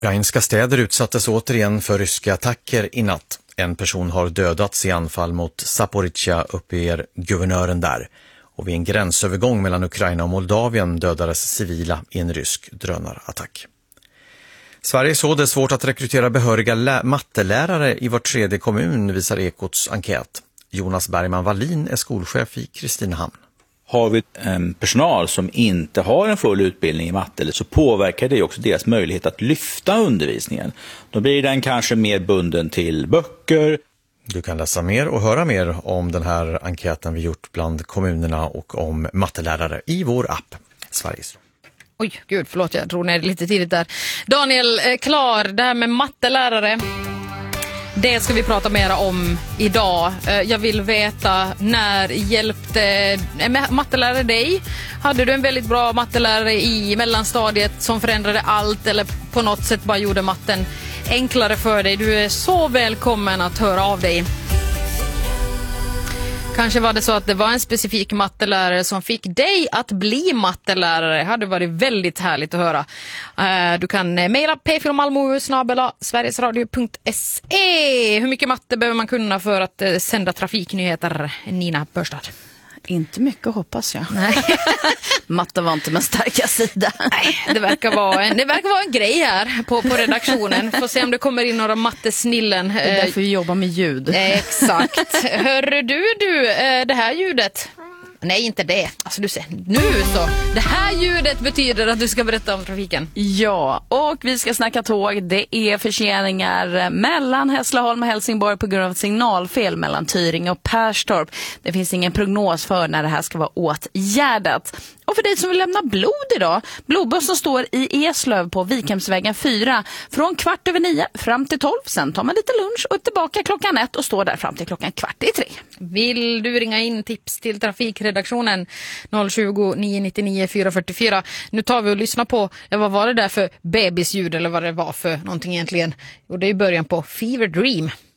Ukrainska städer utsattes återigen för ryska attacker i natt. En person har dödats i anfall mot Zaporizjzja, uppger guvernören där. Och vid en gränsövergång mellan Ukraina och Moldavien dödades civila i en rysk drönarattack. Sverige såg det svårt att rekrytera behöriga mattelärare i var tredje kommun, visar Ekots enkät. Jonas Bergman Wallin är skolchef i Kristinehamn. Har vi en personal som inte har en full utbildning i matte så påverkar det också deras möjlighet att lyfta undervisningen. Då blir den kanske mer bunden till böcker. Du kan läsa mer och höra mer om den här enkäten vi gjort bland kommunerna och om mattelärare i vår app Sveriges. Oj, gud, förlåt, jag drog ner lite tidigt där. Daniel, klar, det här med mattelärare. Det ska vi prata mer om idag. Jag vill veta, när hjälpte mattelärare dig? Hade du en väldigt bra mattelärare i mellanstadiet som förändrade allt eller på något sätt bara gjorde matten enklare för dig? Du är så välkommen att höra av dig. Kanske var det så att det var en specifik mattelärare som fick dig att bli mattelärare. Det hade varit väldigt härligt att höra. Du kan mejla p4malmo@sverigesradio.se. Hur mycket matte behöver man kunna för att sända trafiknyheter, Nina Börstad? Inte mycket, hoppas jag. Nej. Matte var inte min starka sida. Nej, det verkar vara en grej här på redaktionen. Får se om det kommer in några mattesnillen. Det är därför vi jobbar med ljud. Exakt. Hör du det här ljudet? Nej, inte det. Alltså du ser, nu så. Det här ljudet betyder att du ska berätta om trafiken. Ja, och vi ska snacka tåg. Det är förseningar mellan Hässleholm och Helsingborg på grund av signalfel mellan Tyringe och Perstorp. Det finns ingen prognos för när det här ska vara åtgärdat. Och för dig som vill lämna blod idag, blodbussen står i Eslöv på Vikhemsvägen 4 från 8:15 fram till 12. Sen tar man lite lunch och tillbaka 1:00 och står där fram till 2:15. Vill du ringa in tips till trafikredaktionen 020 999 444. Nu tar vi och lyssnar på, vad var det där för bebisljud eller vad det var för någonting egentligen? Och det är början på Fever Dream.